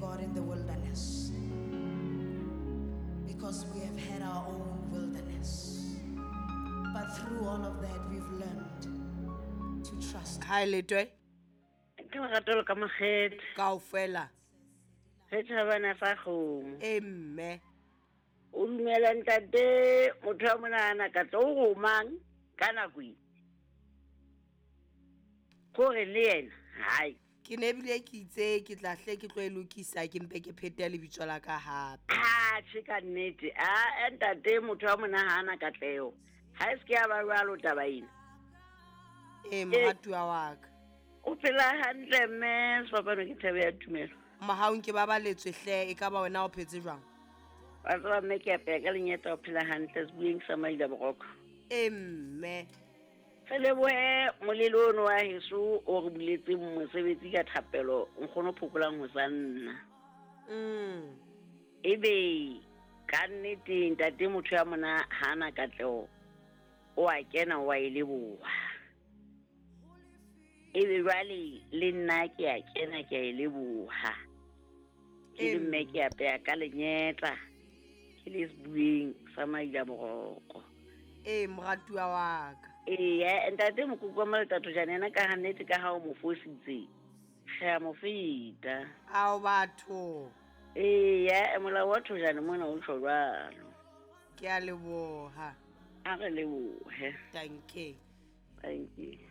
God in the wilderness. Because we have had our own wilderness. But through all of that, we've learned to trust. Hi Letwe Ke magatolo ka makgethe kaofela ge tšhabana sa kgomo emme o dumela ntate motho wa monana ka tlo go mang ka nako e gore le yena hai ke ne bile ke itse ke tla hle ke tlo e lokisa ke mpe ke phete lebitso la ka hape tšhe ka nnete ntate motho wa monagana ka tleo ga e se ke ya ba jalo taba ena moratuwa wa ka o phela hantle mme sefapano ke Thabo ya Tumelo mahaong ke babaletswe hle e ka ba wena o phetse jwang wa tseba mme ke apea ka lenyeta o phela hantle sebueng sa Maila Boroko emme re lebohe molelo ono wa heso o re buletseng mosebetsi ka thapelo nkgono phokolang ho sa nna ebe ka nnete ntate motho ya mona hana katleo o a kena wa e leboha ebe jwale le nna ke a kena ke a e leboha ke le mme ke apea ka lenyeta ke le sebueng sa Maila Boroko moratuwa wa ka ntate mokoko wa maletato jane ena ka hannete ka ha o mo fositse ga mo feta ao batho molao wa thojane mona o tjho jwalo ke a leboha a re lebohe thank you thank you